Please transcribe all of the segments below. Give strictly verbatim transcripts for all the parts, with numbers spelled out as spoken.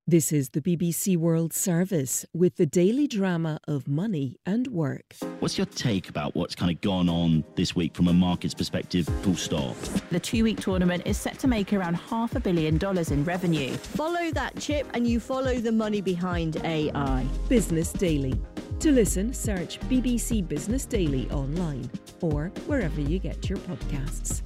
This is the B B C World Service with the daily drama of money and work. What's your take about what's kind of gone on this week from a market's perspective, full stop? The two-week tournament is set to make around half a billion dollars in revenue. Follow that chip and you follow the money behind A I. Business Daily. To listen, search B B C Business Daily online or wherever you get your podcasts.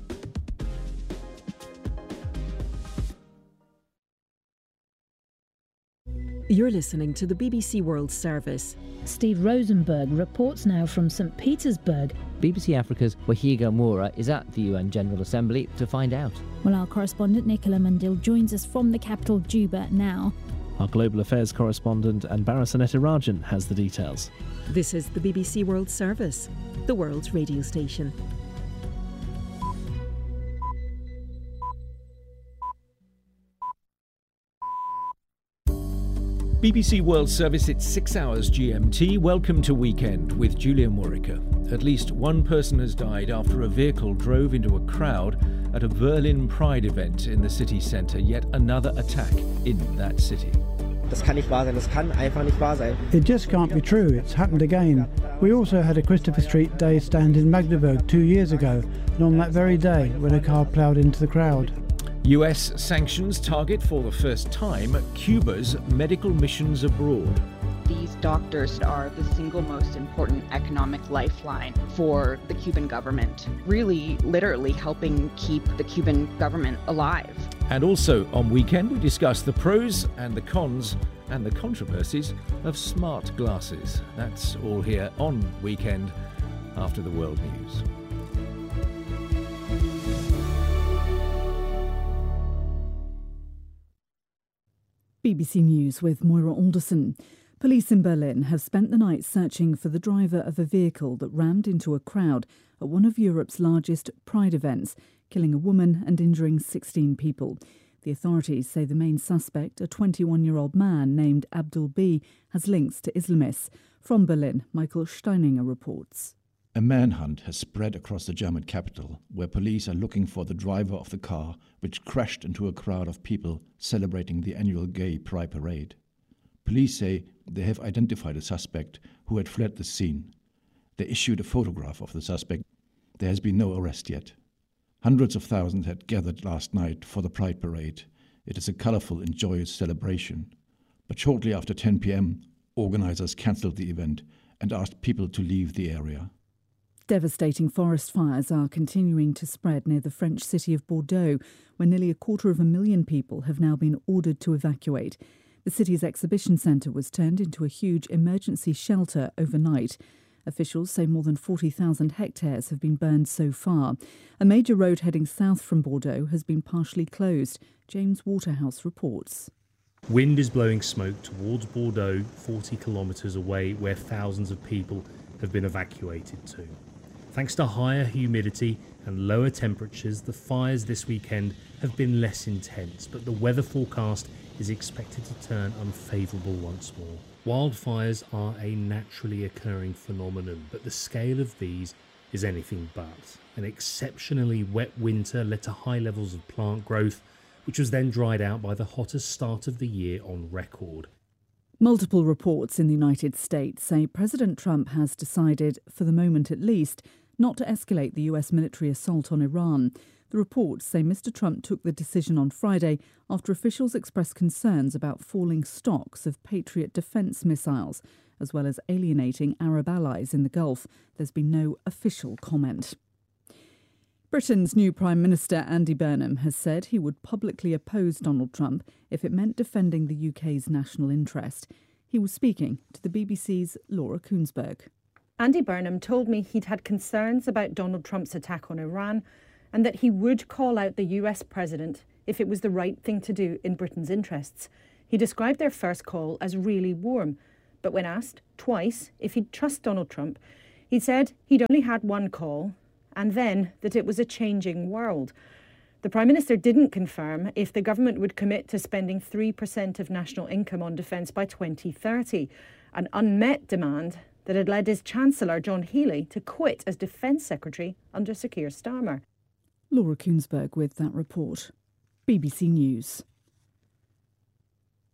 You're listening to the B B C World Service. Steve Rosenberg reports now from Saint Petersburg. B B C Africa's Wahiga Moura is at the U N General Assembly to find out. Well, our correspondent Nicola Mandil joins us from the capital, Juba, now. Our global affairs correspondent Anbara Sanetirajan has the details. This is the B B C World Service, the world's radio station. B B C World Service, it's six hours G M T. Welcome to Weekend with Julia Murica. At least one person has died after a vehicle drove into a crowd at a Berlin Pride event in the city centre. Yet another attack in that city. Das kann nicht wahr sein. Das kann einfach nicht wahr sein. It just can't be true. It's happened again. We also had a Christopher Street Day stand in Magdeburg two years ago, and on that very day, when a car ploughed into the crowd. U S sanctions target for the first time Cuba's medical missions abroad. These doctors are the single most important economic lifeline for the Cuban government, really literally helping keep the Cuban government alive. And also on Weekend, we discuss the pros and the cons and the controversies of smart glasses. That's all here on Weekend after the world news. B B C News with Moira Alderson. Police in Berlin have spent the night searching for the driver of a vehicle that rammed into a crowd at one of Europe's largest Pride events, killing a woman and injuring sixteen people. The authorities say the main suspect, a twenty-one-year-old man named Abdul B, has links to Islamists. From Berlin, Michael Steininger reports. A manhunt has spread across the German capital, where police are looking for the driver of the car which crashed into a crowd of people celebrating the annual gay pride parade. Police say they have identified a suspect who had fled the scene. They issued a photograph of the suspect. There has been no arrest yet. Hundreds of thousands had gathered last night for the pride parade. It is a colourful and joyous celebration. But shortly after ten p.m, organisers cancelled the event and asked people to leave the area. Devastating forest fires are continuing to spread near the French city of Bordeaux, where nearly a quarter of a million people have now been ordered to evacuate. The city's exhibition centre was turned into a huge emergency shelter overnight. Officials say more than forty thousand hectares have been burned so far. A major road heading south from Bordeaux has been partially closed. James Waterhouse reports. Wind is blowing smoke towards Bordeaux, forty kilometres away, where thousands of people have been evacuated to. Thanks to higher humidity and lower temperatures, the fires this weekend have been less intense, but the weather forecast is expected to turn unfavourable once more. Wildfires are a naturally occurring phenomenon, but the scale of these is anything but. An exceptionally wet winter led to high levels of plant growth, which was then dried out by the hottest start of the year on record. Multiple reports in the United States say President Trump has decided, for the moment at least, not to escalate the U S military assault on Iran. The reports say Mister Trump took the decision on Friday after officials expressed concerns about falling stocks of Patriot defence missiles, as well as alienating Arab allies in the Gulf. There's been no official comment. Britain's new Prime Minister Andy Burnham has said he would publicly oppose Donald Trump if it meant defending the U K's national interest. He was speaking to the B B C's Laura Koonsberg. Andy Burnham told me he'd had concerns about Donald Trump's attack on Iran and that he would call out the U S president if it was the right thing to do in Britain's interests. He described their first call as really warm, but when asked twice if he'd trust Donald Trump, he said he'd only had one call and then that it was a changing world. The Prime Minister didn't confirm if the government would commit to spending three percent of national income on defence by twenty thirty, an unmet demand that had led his Chancellor, John Healey, to quit as Defence Secretary under Sir Keir Starmer. Laura Koonsberg with that report. B B C News.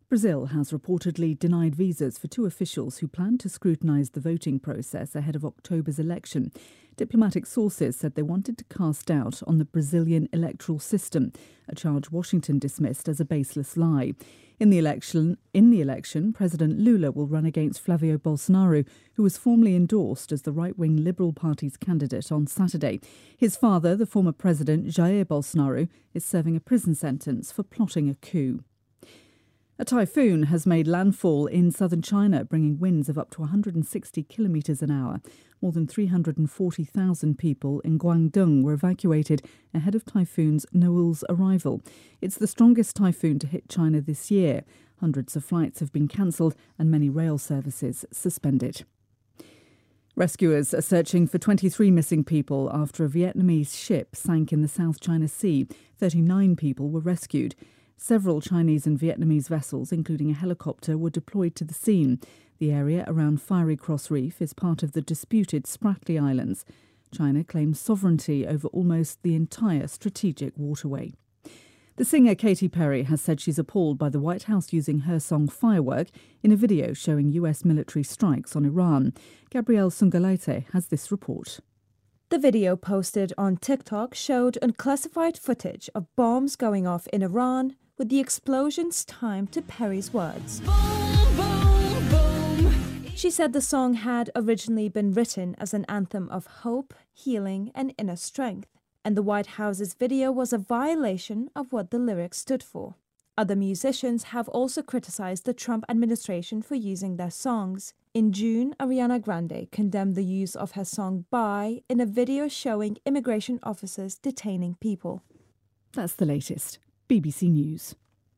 Brazil has reportedly denied visas for two officials who plan to scrutinise the voting process ahead of October's election. Diplomatic sources said they wanted to cast doubt on the Brazilian electoral system, a charge Washington dismissed as a baseless lie. In the election, in the election, President Lula will run against Flavio Bolsonaro, who was formally endorsed as the right-wing Liberal Party's candidate on Saturday. His father, the former president Jair Bolsonaro, is serving a prison sentence for plotting a coup. A typhoon has made landfall in southern China, bringing winds of up to one hundred sixty kilometres an hour. More than three hundred forty thousand people in Guangdong were evacuated ahead of typhoon's Noel's arrival. It's the strongest typhoon to hit China this year. Hundreds of flights have been cancelled and many rail services suspended. Rescuers are searching for twenty-three missing people after a Vietnamese ship sank in the South China Sea. thirty-nine people were rescued. Several Chinese and Vietnamese vessels, including a helicopter, were deployed to the scene. The area around Fiery Cross Reef is part of the disputed Spratly Islands. China claims sovereignty over almost the entire strategic waterway. The singer Katy Perry has said she's appalled by the White House using her song Firework in a video showing U S military strikes on Iran. Gabrielle Sungalaite has this report. The video posted on TikTok showed unclassified footage of bombs going off in Iran, with the explosions timed to Perry's words. Boom, boom, boom. She said the song had originally been written as an anthem of hope, healing, and inner strength, and the White House's video was a violation of what the lyrics stood for. Other musicians have also criticized the Trump administration for using their songs. In June, Ariana Grande condemned the use of her song Bye in a video showing immigration officers detaining people. That's the latest. B B C News.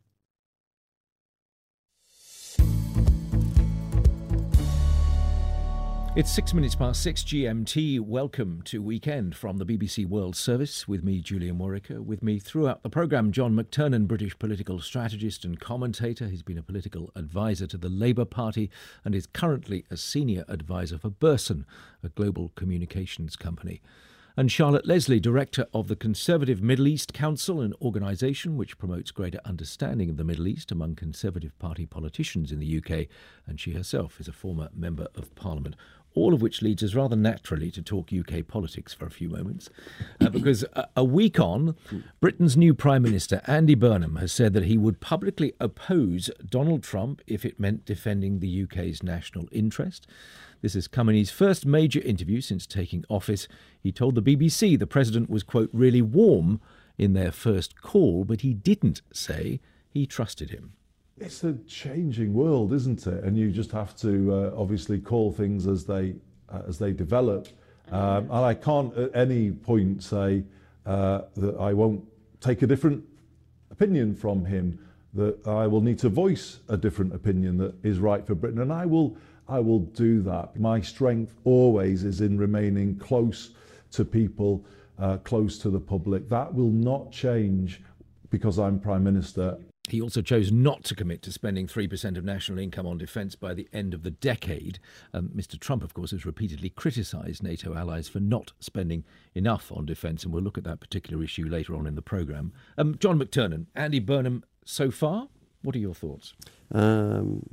It's six minutes past six G M T. Welcome to Weekend from the B B C World Service with me, Julian Warwicker. With me throughout the programme, John McTernan, British political strategist and commentator. He's been a political advisor to the Labour Party and is currently a senior advisor for Burson, a global communications company. And Charlotte Leslie, Director of the Conservative Middle East Council, an organisation which promotes greater understanding of the Middle East among Conservative Party politicians in the U K, and she herself is a former Member of Parliament. All of which leads us rather naturally to talk U K politics for a few moments, uh, because a, a week on, Britain's new Prime Minister, Andy Burnham, has said that he would publicly oppose Donald Trump if it meant defending the U K's national interest. This has come in his first major interview since taking office. He told the B B C the president was, quote, really warm in their first call, but he didn't say he trusted him. It's a changing world, isn't it? And you just have to uh, obviously call things as they uh, as they develop. Um, and I can't at any point say uh, that I won't take a different opinion from him, that I will need to voice a different opinion that is right for Britain. And I will, I will do that. My strength always is in remaining close to people, uh, close to the public. That will not change because I'm Prime Minister. He also chose not to commit to spending three percent of national income on defence by the end of the decade. Um, Mister Trump, of course, has repeatedly criticised NATO allies for not spending enough on defence, and we'll look at that particular issue later on in the programme. Um, John McTernan, Andy Burnham, so far, what are your thoughts? Um,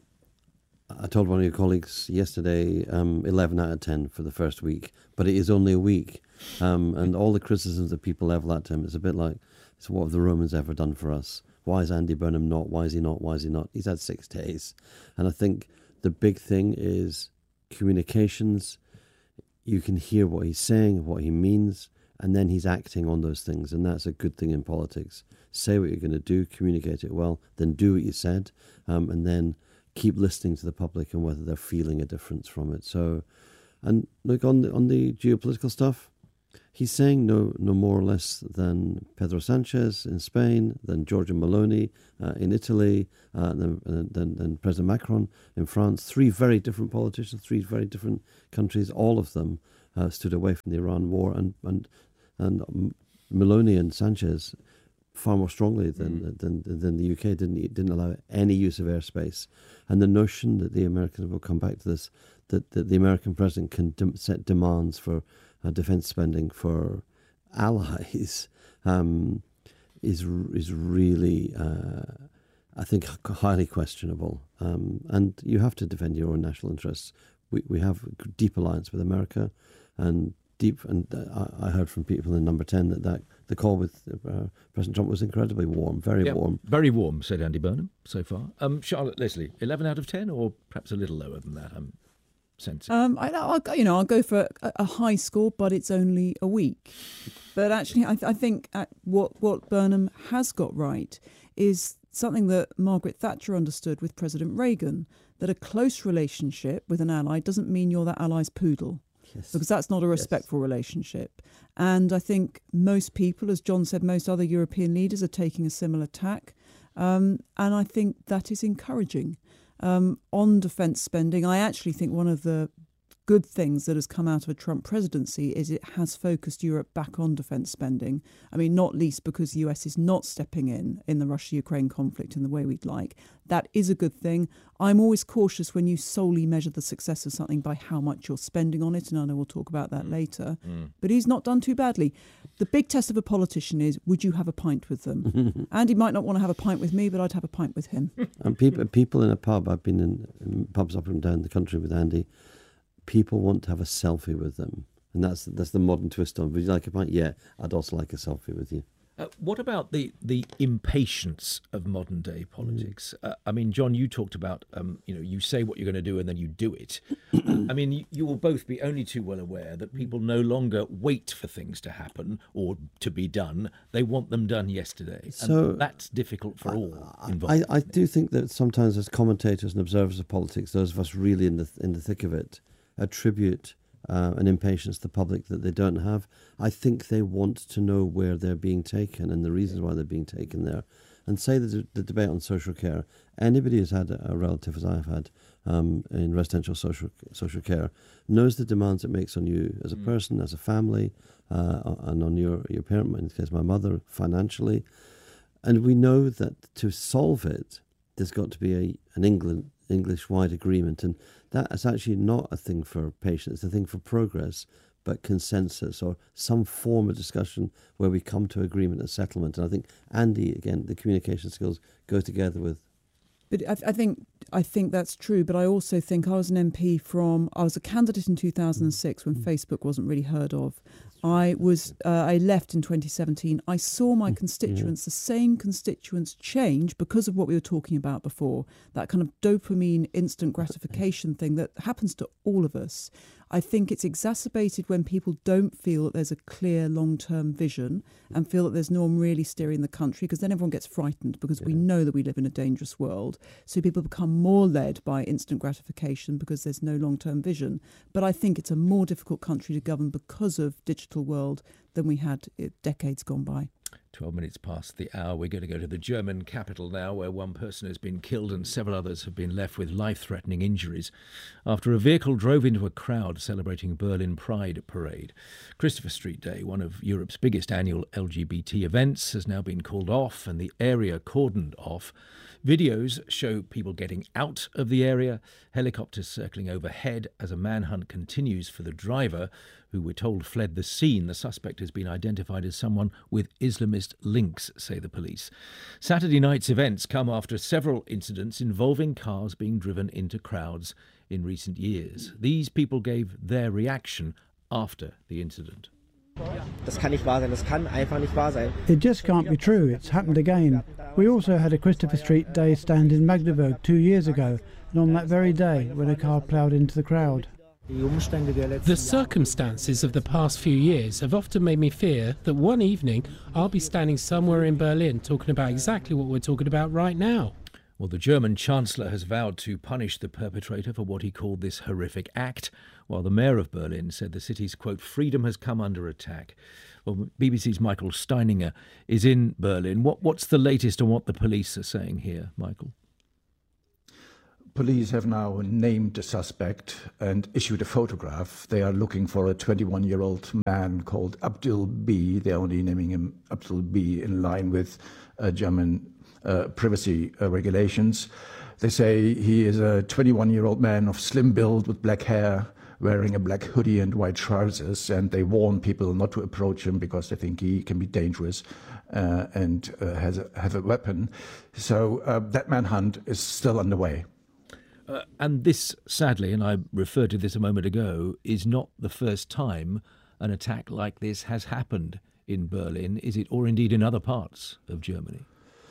I told one of your colleagues yesterday, um, eleven out of ten for the first week, but it is only a week. Um, and all the criticisms that people level at him, it's a bit like, so what have the Romans ever done for us? Why is Andy Burnham not? Why is he not? Why is he not? He's had six days. And I think the big thing is communications. You can hear what he's saying, what he means, and then he's acting on those things. And that's a good thing in politics. Say what you're going to do, communicate it well, then do what you said, um, and then keep listening to the public and whether they're feeling a difference from it. So, and look, on the, on the geopolitical stuff, he's saying no no more or less than Pedro Sanchez in Spain, than Giorgia Meloni uh, in Italy, uh, than, than, than President Macron in France. Three very different politicians, three very different countries. All of them uh, stood away from the Iran war, and and and Meloni and Sanchez far more strongly than mm. than than the U K didn't didn't allow any use of airspace. And the notion that the Americans will come back to this, that, that the American president can de- set demands for Uh, defence spending for allies um, is is really uh, I think, highly questionable. Um, and you have to defend your own national interests. We we have a deep alliance with America, and deep. And uh, I heard from people in Number ten that, that the call with uh, President Trump was incredibly warm, very yeah, warm. Very warm, said Andy Burnham so far. Um, Charlotte Leslie, eleven out of ten, or perhaps a little lower than that, I'm sensing. Um, I, I'll, you know, I'll go for a, a high score, but it's only a week. But actually, I, I think what, what Burnham has got right is something that Margaret Thatcher understood with President Reagan, that a close relationship with an ally doesn't mean you're that ally's poodle. Yes. Because that's not a respectful yes. relationship. And I think most people, as John said, most other European leaders are taking a similar tack. Um, and I think that is encouraging. Um, on defence spending, I actually think one of the good things that has come out of a Trump presidency is it has focused Europe back on defence spending. I mean, not least because the U S is not stepping in in the Russia-Ukraine conflict in the way we'd like. That is a good thing. I'm always cautious when you solely measure the success of something by how much you're spending on it, and I know we'll talk about that later. Mm. But he's not done too badly. The big test of a politician is, would you have a pint with them? Andy might not want to have a pint with me, but I'd have a pint with him. And people, people in a pub, I've been in, in pubs up and down the country with Andy, people want to have a selfie with them. And that's that's the modern twist on, would you like a pint? Yeah, I'd also like a selfie with you. Uh, what about the, the impatience of modern day politics? Mm. Uh, I mean, John, you talked about, um, you know, you say what you're going to do and then you do it. I mean, you, you will both be only too well aware that people no longer wait for things to happen or to be done. They want them done yesterday. So and that's difficult for all involved. I, I do think that sometimes as commentators and observers of politics, those of us really in the in the thick of it, attribute uh, an impatience to the public that they don't have. I think they want to know where they're being taken and the reasons why they're being taken there. And say the, the debate on social care, anybody who's had a, a relative, as I've had, um, in residential social social care, knows the demands it makes on you as a mm. person, as a family, uh, and on your, your parent, in this case my mother, financially. And we know that to solve it, there's got to be a, an England English-wide agreement, and that is actually not a thing for patience, it's a thing for progress, but consensus or some form of discussion where we come to agreement and settlement. And I think, Andy, again, the communication skills go together with... But I, I think I think that's true, but I also think I was an M P from... I was a candidate in two thousand six when mm. Facebook wasn't really heard of. I was. Uh, I left in twenty seventeen. I saw my constituents, yeah. the same constituents, change because of what we were talking about before. That kind of dopamine instant gratification thing that happens to all of us. I think it's exacerbated when people don't feel that there's a clear long-term vision and feel that there's no one really steering the country, because then everyone gets frightened because yeah. we know that we live in a dangerous world. So people become more led by instant gratification because there's no long-term vision. But I think it's a more difficult country to govern because of digital world than we had decades gone by. twelve minutes past the hour. We're going to go to the German capital now, where one person has been killed and several others have been left with life-threatening injuries after a vehicle drove into a crowd celebrating Berlin Pride Parade. Christopher Street Day, one of Europe's biggest annual L G B T events, has now been called off and the area cordoned off. Videos show people getting out of the area, helicopters circling overhead as a manhunt continues for the driver, who we're told fled the scene. The suspect has been identified as someone with Islamist links, say the police. Saturday night's events come after several incidents involving cars being driven into crowds in recent years. These people gave their reaction after the incident. Das kann nicht wahr sein. Das kann einfach nicht wahr sein. It just can't be true. It's happened again. We also had a Christopher Street Day stand in Magdeburg two years ago, and on that very day, when a car ploughed into the crowd. The circumstances of the past few years have often made me fear that one evening I'll be standing somewhere in Berlin talking about exactly what we're talking about right now. Well, the German Chancellor has vowed to punish the perpetrator for what he called this horrific act, while the mayor of Berlin said the city's, quote, freedom has come under attack. Well, B B C's Michael Steininger is in Berlin. What, what's the latest on what the police are saying here, Michael? Police have now named the suspect and issued a photograph. They are looking for a twenty-one-year-old man called Abdul B. They're only naming him Abdul B in line with uh, German uh, privacy uh, regulations. They say he is a twenty-one-year-old man of slim build with black hair, wearing a black hoodie and white trousers, and they warn people not to approach him because they think he can be dangerous uh, and uh, has a, have a weapon. So uh, that manhunt is still underway. Uh, and this, sadly, and I referred to this a moment ago, is not the first time an attack like this has happened in Berlin, is it, or indeed in other parts of Germany?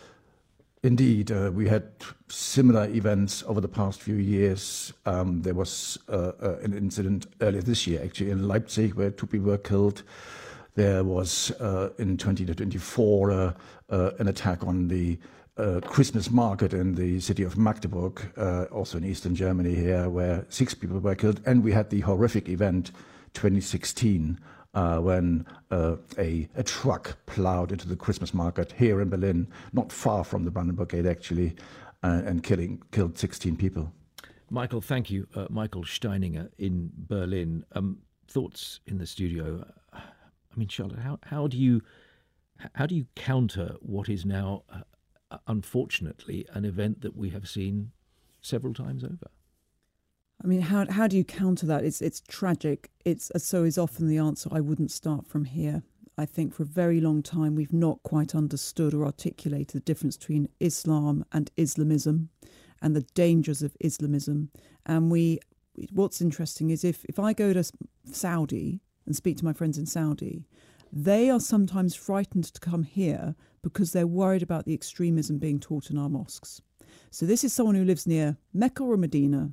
Indeed, uh, we had similar events over the past few years. Um, there was uh, uh, an incident earlier this year, actually, in Leipzig, where two people were killed. There was, uh, in twenty twenty-four, uh, uh, an attack on the uh, Christmas market in the city of Magdeburg, uh, also in eastern Germany here, where six people were killed. And we had the horrific event twenty sixteen, Uh, when uh, a, a truck plowed into the Christmas market here in Berlin, not far from the Brandenburg Gate, actually, uh, and killing killed sixteen people. Michael, thank you. Uh, Michael Steininger in Berlin. Um, thoughts in the studio? I mean, Charlotte, how, how do you how do you counter what is now, uh, unfortunately, an event that we have seen several times over? I mean, how how do you counter that? It's it's tragic. It's so is often the answer. I wouldn't start from here. I think for a very long time we've not quite understood or articulated the difference between Islam and Islamism, and the dangers of Islamism. And we, what's interesting is if if I go to Saudi and speak to my friends in Saudi, they are sometimes frightened to come here because they're worried about the extremism being taught in our mosques. So this is someone who lives near Mecca or Medina,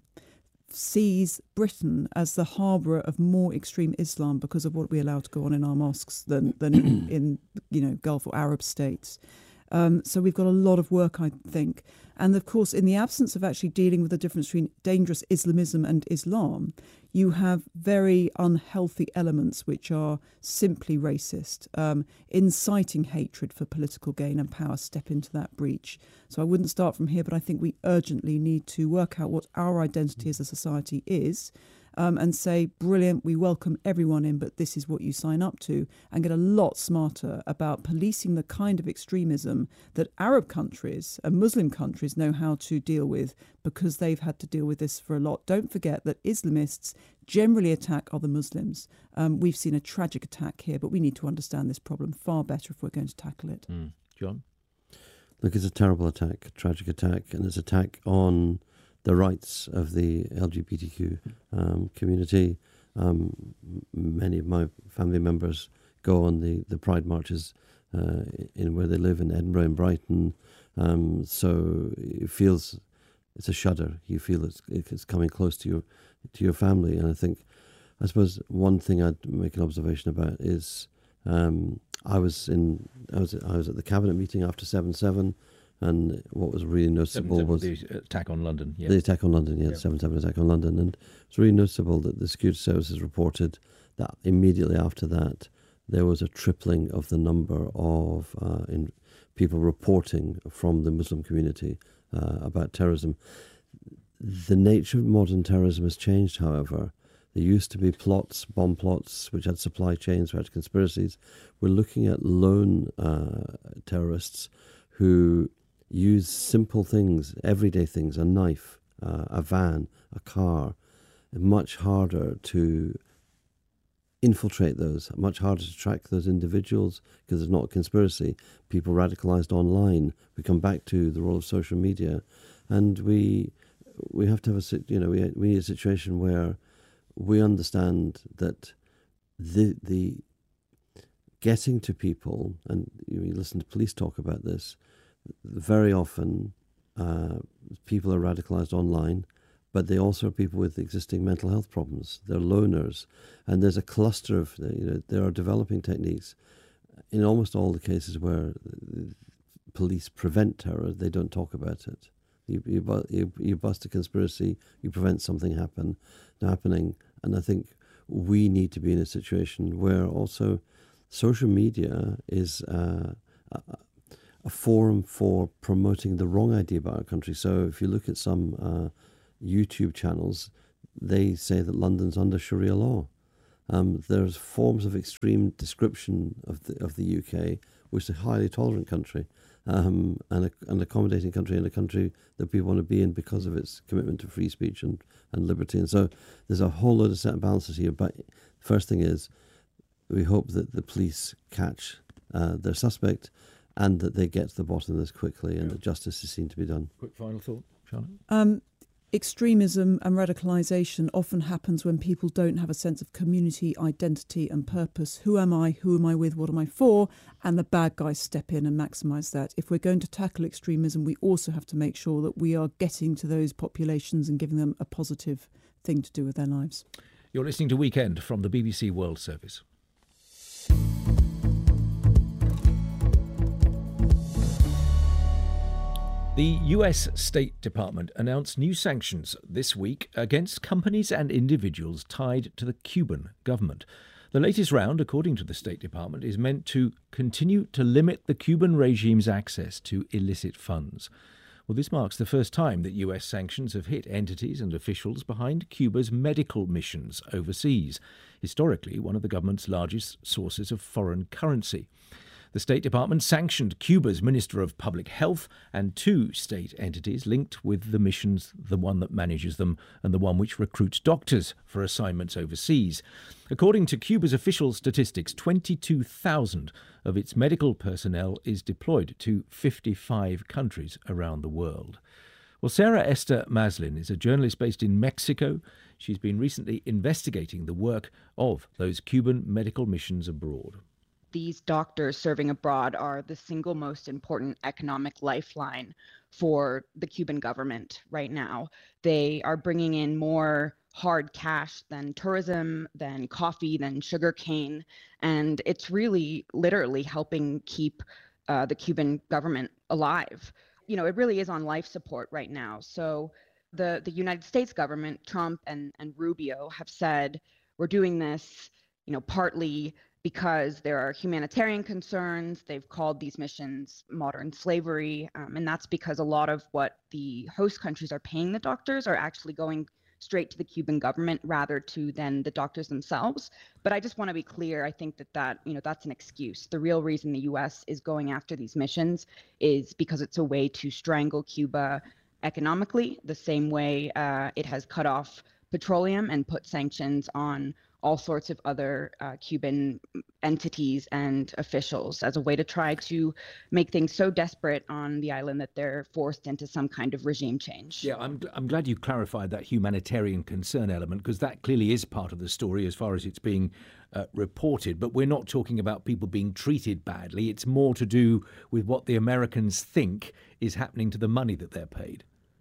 sees Britain as the harbourer of more extreme Islam because of what we allow to go on in our mosques than than in, in you know Gulf or Arab states. Um, so we've got a lot of work, I think. And of course, in the absence of actually dealing with the difference between dangerous Islamism and Islam, you have very unhealthy elements which are simply racist, um, inciting hatred for political gain and power step into that breach. So I wouldn't start from here, but I think we urgently need to work out what our identity as a society is, Um, and say, brilliant, we welcome everyone in, but this is what you sign up to, and get a lot smarter about policing the kind of extremism that Arab countries and Muslim countries know how to deal with because they've had to deal with this for a lot. Don't forget that Islamists generally attack other Muslims. Um, we've seen a tragic attack here, but we need to understand this problem far better if we're going to tackle it. Mm. John? Look, it's a terrible attack, a tragic attack, and it's an attack on the rights of the L G B T Q um, community. Um, many of my family members go on the, the Pride marches uh, in where they live in Edinburgh and Brighton. Um, so it feels, it's a shudder. You feel it's it's coming close to your to your family. And I think, I suppose one thing I'd make an observation about is um, I was in I was I was at the cabinet meeting after seven seven. And what was really noticeable seven, was the attack on London. Yeah. The attack on London, yeah, yeah. the seven seven attack on London. And it's really noticeable that the security services reported that immediately after that, there was a tripling of the number of uh, in people reporting from the Muslim community uh, about terrorism. The nature of modern terrorism has changed, however. There used to be plots, bomb plots, which had supply chains, which had conspiracies. We're looking at lone uh, terrorists who use simple things, everyday things, a knife, uh, a van, a car. Much harder to infiltrate those, much harder to track those individuals because it's not a conspiracy. People radicalized online. We come back to the role of social media, and we we have to have a you know we we need a situation where we understand that the the getting to people, and you, you listen to police talk about this. Very often, uh, people are radicalized online, but they also are people with existing mental health problems. They're loners, and there's a cluster of, you know, there are developing techniques in almost all the cases where police prevent terror. They don't talk about it. You you you, you bust a conspiracy, you prevent something happen happening, and I think we need to be in a situation where also social media is Uh, a, a forum for promoting the wrong idea about our country. So if you look at some uh, YouTube channels, they say that London's under Sharia law. Um, there's forms of extreme description of the of the U K, which is a highly tolerant country. um, and a, an accommodating country, and a country that people want to be in because of its commitment to free speech and, and liberty. And so there's a whole load of set of balances here. But first thing is, we hope that the police catch uh, their suspect and that they get to the bottom of this quickly, and yeah. that justice is seen to be done. Quick final thought, Charlotte? Um, extremism and radicalisation often happens when people don't have a sense of community, identity and purpose. Who am I? Who am I with? What am I for? And the bad guys step in and maximise that. If we're going to tackle extremism, we also have to make sure that we are getting to those populations and giving them a positive thing to do with their lives. You're listening to Weekend from the B B C World Service. The U S State Department announced new sanctions this week against companies and individuals tied to the Cuban government. The latest round, according to the State Department, is meant to continue to limit the Cuban regime's access to illicit funds. Well, this marks the first time that U S sanctions have hit entities and officials behind Cuba's medical missions overseas, historically one of the government's largest sources of foreign currency. The State Department sanctioned Cuba's Minister of Public Health and two state entities linked with the missions, the one that manages them and the one which recruits doctors for assignments overseas. According to Cuba's official statistics, twenty-two thousand of its medical personnel is deployed to fifty-five countries around the world. Well, Sarah Esther Maslin is a journalist based in Mexico. She's been recently investigating the work of those Cuban medical missions abroad. These doctors serving abroad are the single most important economic lifeline for the Cuban government right now. They are bringing in more hard cash than tourism, than coffee, than sugarcane, and it's really literally helping keep uh, the Cuban government alive. You know, it really is on life support right now. So the, the United States government, Trump and, and Rubio, have said, we're doing this, you know, partly because there are humanitarian concerns. They've called these missions modern slavery, um, and that's because a lot of what the host countries are paying the doctors are actually going straight to the Cuban government rather to than the doctors themselves. But I just want to be clear, I think that, that you know that's an excuse. The real reason the U S is going after these missions is because it's a way to strangle Cuba economically, the same way uh, it has cut off petroleum and put sanctions on all sorts of other uh, Cuban entities and officials as a way to try to make things so desperate on the island that they're forced into some kind of regime change. Yeah, I'm, I'm glad you clarified that humanitarian concern element, because that clearly is part of the story as far as it's being uh, reported. But we're not talking about people being treated badly. It's more to do with what the Americans think is happening to the money that they're paid.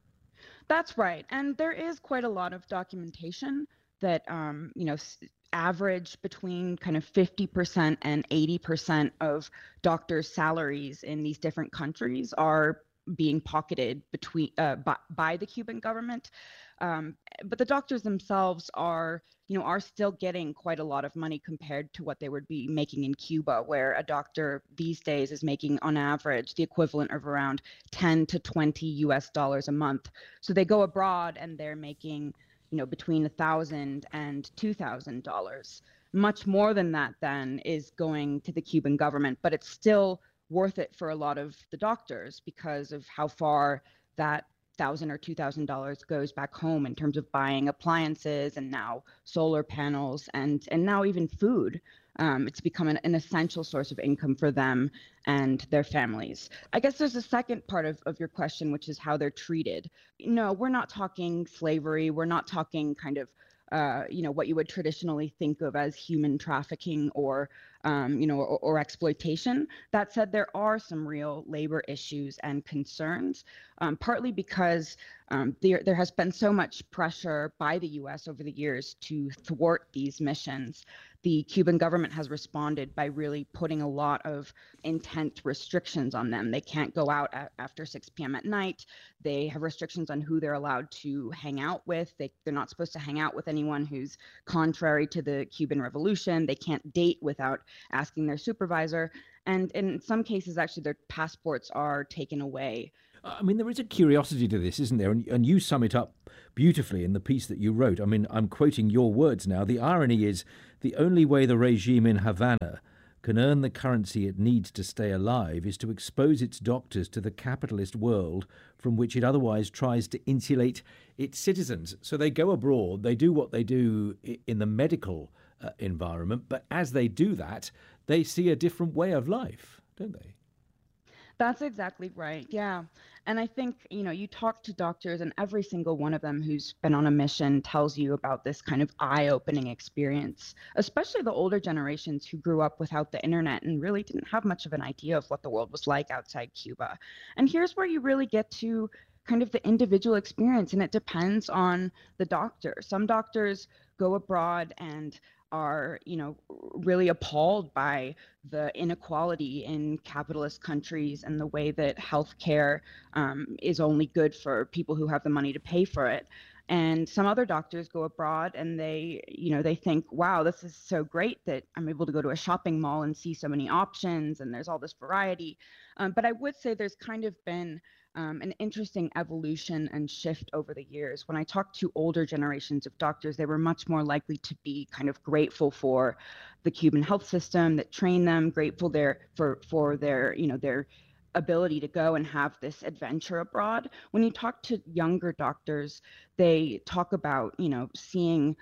That's right. And there is quite a lot of documentation that, um, you know, average between kind of fifty percent and eighty percent of doctors' salaries in these different countries are being pocketed between uh, by, by the Cuban government. Um, but the doctors themselves are, you know, are still getting quite a lot of money compared to what they would be making in Cuba, where a doctor these days is making on average the equivalent of around ten to twenty U S dollars a month. So they go abroad and they're making, you know, between a thousand and two thousand dollars. Much more than that then is going to the Cuban government, but it's still worth it for a lot of the doctors because of how far that thousand or two thousand dollars goes back home in terms of buying appliances and now solar panels and and now even food. Um, it's become an, an essential source of income for them and their families. I guess there's a second part of, of your question, which is how they're treated. No, we're not talking slavery. We're not talking kind of, uh, you know, what you would traditionally think of as human trafficking or, um, you know, or, or exploitation. That said, there are some real labor issues and concerns, um, partly because um, there, there has been so much pressure by the U S over the years to thwart these missions. The Cuban government has responded by really putting a lot of intense restrictions on them. They can't go out a- after six p.m. at night. They have restrictions on who they're allowed to hang out with. They, they're not supposed to hang out with anyone who's contrary to the Cuban Revolution. They can't date without asking their supervisor. And in some cases, actually, their passports are taken away. I mean, there is a curiosity to this, isn't there? And, and you sum it up beautifully in the piece that you wrote. I mean, I'm quoting your words now. The irony is the only way the regime in Havana can earn the currency it needs to stay alive is to expose its doctors to the capitalist world from which it otherwise tries to insulate its citizens. So they go abroad, they do what they do in the medical uh, environment, but as they do that, they see a different way of life, don't they? That's exactly right. Yeah. And I think, you know, you talk to doctors and every single one of them who's been on a mission tells you about this kind of eye-opening experience, especially the older generations who grew up without the internet and really didn't have much of an idea of what the world was like outside Cuba. And here's where you really get to kind of the individual experience, and it depends on the doctor. Some doctors go abroad and are, you know, really appalled by the inequality in capitalist countries and the way that healthcare um, is only good for people who have the money to pay for it. And some other doctors go abroad and they, you know, they think, wow, this is so great that I'm able to go to a shopping mall and see so many options and there's all this variety. Um, but I would say there's kind of been Um, an interesting evolution and shift over the years. When I talked to older generations of doctors, they were much more likely to be kind of grateful for the Cuban health system that trained them, grateful there for for their, you know, their ability to go and have this adventure abroad. When you talk to younger doctors, they talk about, you know, seeing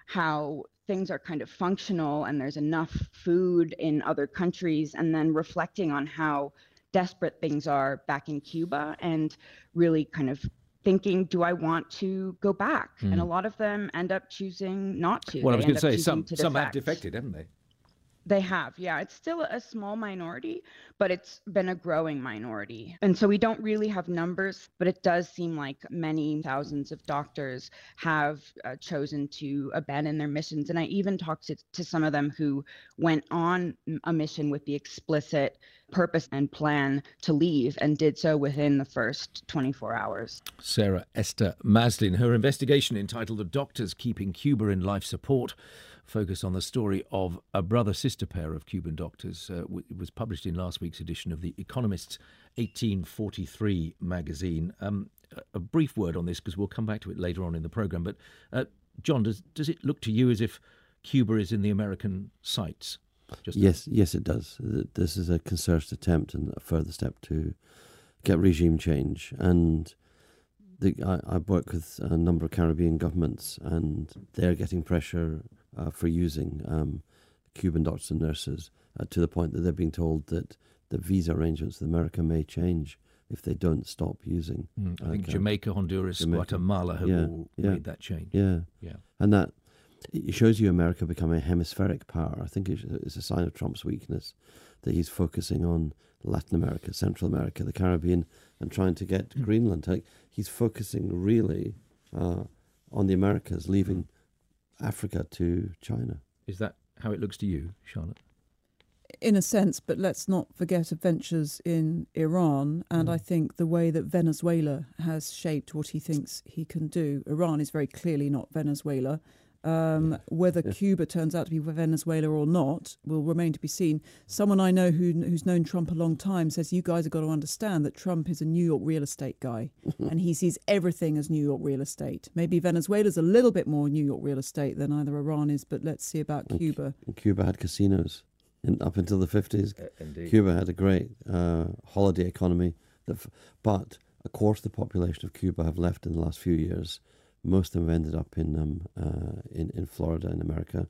how things are kind of functional and there's enough food in other countries, and then reflecting on how desperate things are back in Cuba and really kind of thinking, do I want to go back? Mm. And a lot of them end up choosing not to. Well, they I was going to say, some, to some have defected, haven't they? They have, yeah. It's still a small minority, but it's been a growing minority. And so we don't really have numbers, but it does seem like many thousands of doctors have uh, chosen to abandon their missions. And I even talked to, to some of them who went on a mission with the explicit purpose and plan to leave and did so within the first twenty-four hours. Sarah Esther Maslin, her investigation entitled The Doctors Keeping Cuba in Life Support, focus on the story of a brother-sister pair of Cuban doctors. Uh, it was published in last week's edition of The Economist's eighteen forty-three magazine. Um, a brief word on this, because we'll come back to it later on in the programme. But, uh, John, does, does it look to you as if Cuba is in the American sights? Just yes, yes, it does. This is a concerted attempt and a further step to get regime change. And the, I, I work with a number of Caribbean governments, and they're getting pressure uh, for using um, Cuban doctors and nurses uh, to the point that they're being told that the visa arrangements with America may change if they don't stop using. Mm, I uh, think Jamaica, Honduras, Jamaica. Guatemala have yeah, all yeah, made that change. Yeah, yeah, and that. It shows you America becoming a hemispheric power. I think it's a sign of Trump's weakness that he's focusing on Latin America, Central America, the Caribbean, and trying to get mm. Greenland. Like, he's focusing really uh, on the Americas, leaving Africa to China. Is that how it looks to you, Charlotte? In a sense, but let's not forget adventures in Iran, and mm. I think the way that Venezuela has shaped what he thinks he can do. Iran is very clearly not Venezuela. Um, whether yeah. Cuba turns out to be Venezuela or not will remain to be seen. Someone I know who, who's known Trump a long time says, you guys have got to understand that Trump is a New York real estate guy and he sees everything as New York real estate. Maybe Venezuela's a little bit more New York real estate than either Iran is, but let's see about and Cuba. And Cuba had casinos in, up until the fifties. Uh, indeed. Cuba had a great uh, holiday economy, that f- but a quarter of the population of Cuba have left in the last few years. Most of them have ended up in um uh, in in Florida in America.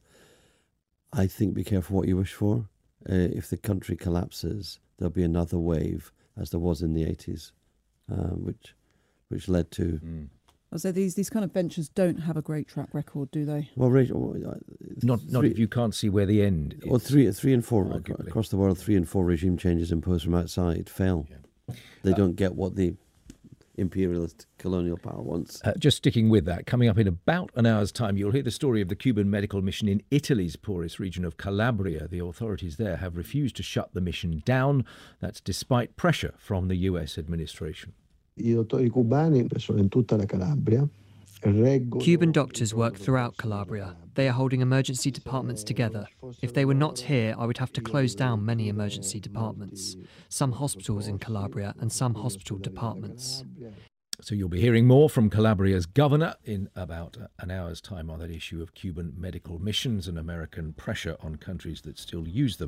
I think be careful what you wish for. Uh, if the country collapses, there'll be another wave, as there was in the eighties, uh, which which led to. Mm. I say these these kind of ventures don't have a great track record, do they? Well, Rachel, not not three, if you can't see where the end is. Well, three three and four arguably. Across the world, three and four regime changes imposed from outside fail. Yeah. They uh, don't get what the imperialist colonial power wants. Uh, just sticking with that, coming up in about an hour's time, you'll hear the story of the Cuban medical mission in Italy's poorest region of Calabria. The authorities there have refused to shut the mission down. That's despite pressure from the U S administration. Cuban doctors work throughout Calabria. They are holding emergency departments together. If they were not here, I would have to close down many emergency departments, some hospitals in Calabria and some hospital departments. So you'll be hearing more from Calabria's governor in about an hour's time on that issue of Cuban medical missions and American pressure on countries that still use them.